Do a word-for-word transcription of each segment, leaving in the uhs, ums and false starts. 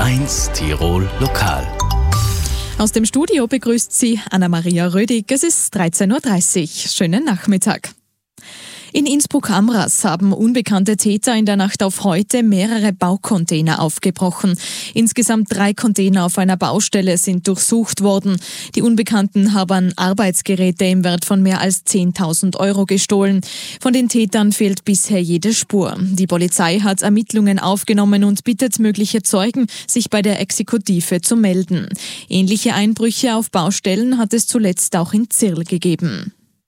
eins Tirol Lokal. Aus dem Studio begrüßt Sie Anna-Maria Rödig. Es ist dreizehn Uhr dreißig. Schönen Nachmittag. In Innsbruck-Amras haben unbekannte Täter in der Nacht auf heute mehrere Baucontainer aufgebrochen. Insgesamt drei Container auf einer Baustelle sind durchsucht worden. Die Unbekannten haben Arbeitsgeräte im Wert von mehr als zehntausend Euro gestohlen. Von den Tätern fehlt bisher jede Spur. Die Polizei hat Ermittlungen aufgenommen und bittet mögliche Zeugen, sich bei der Exekutive zu melden. Ähnliche Einbrüche auf Baustellen hat es zuletzt auch in Zirl gegeben.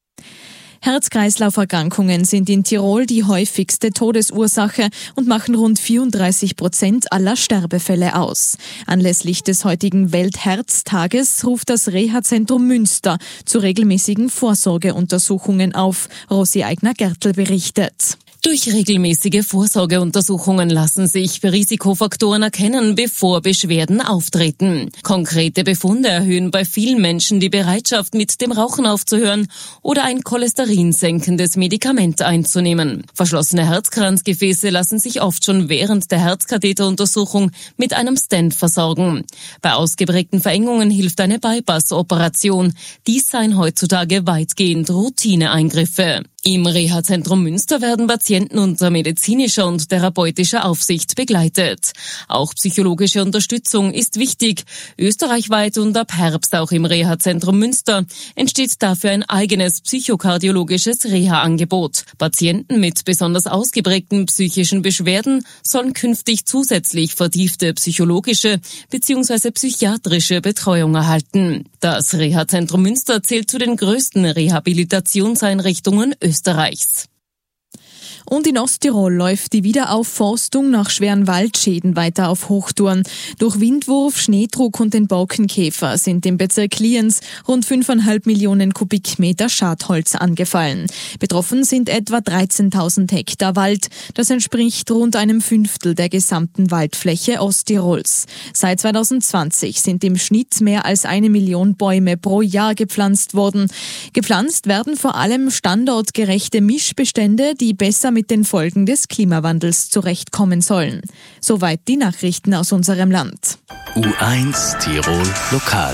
Herz-Kreislauf-Erkrankungen sind in Tirol die häufigste Todesursache und machen rund vierunddreißig Prozent aller Sterbefälle aus. Anlässlich des heutigen Weltherztages ruft das Reha-Zentrum Münster zu regelmäßigen Vorsorgeuntersuchungen auf. Rosi Eigner-Gertl berichtet. Durch regelmäßige Vorsorgeuntersuchungen lassen sich Risikofaktoren erkennen, bevor Beschwerden auftreten. Konkrete Befunde erhöhen bei vielen Menschen die Bereitschaft, mit dem Rauchen aufzuhören oder ein cholesterinsenkendes Medikament einzunehmen. Verschlossene Herzkranzgefäße lassen sich oft schon während der Herzkatheteruntersuchung mit einem Stent versorgen. Bei ausgeprägten Verengungen hilft eine Bypass-Operation. Dies seien heutzutage weitgehend Routineeingriffe. Im Reha-Zentrum Münster werden Patienten unter medizinischer und therapeutischer Aufsicht begleitet. Auch psychologische Unterstützung ist wichtig. Österreichweit und ab Herbst auch im Reha-Zentrum Münster entsteht dafür ein eigenes psychokardiologisches Reha-Angebot. Patienten mit besonders ausgeprägten psychischen Beschwerden sollen künftig zusätzlich vertiefte psychologische bzw. psychiatrische Betreuung erhalten. Das Reha-Zentrum Münster zählt zu den größten Rehabilitationseinrichtungen Österreichs. Und in Osttirol läuft die Wiederaufforstung nach schweren Waldschäden weiter auf Hochtouren. Durch Windwurf, Schneedruck und den Borkenkäfer sind im Bezirk Lienz rund fünfeinhalb Millionen Kubikmeter Schadholz angefallen. Betroffen sind etwa dreizehntausend Hektar Wald. Das entspricht rund einem Fünftel der gesamten Waldfläche Osttirols. Seit zweitausendzwanzig sind im Schnitt mehr als eine Million Bäume pro Jahr gepflanzt worden. Gepflanzt werden vor allem standortgerechte Mischbestände, die besser mit den Folgen des Klimawandels zurechtkommen sollen. Soweit die Nachrichten aus unserem Land. U eins Tirol Lokal.